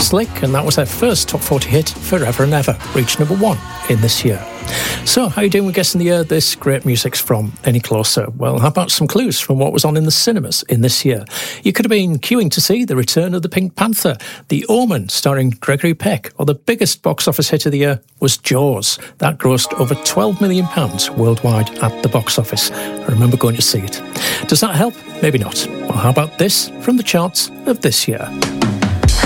Slick, and that was their first Top 40 hit, Forever and Ever, reached number 1 in this year. So, how are you doing with guessing the year this great music's from? Any closer? Well, how about some clues from what was on in the cinemas in this year? You could have been queuing to see The Return of the Pink Panther, The Omen starring Gregory Peck, or the biggest box office hit of the year was Jaws. That grossed over £12 million worldwide at the box office. I remember going to see it. Does that help? Maybe not. Well, how about this from the charts of this year?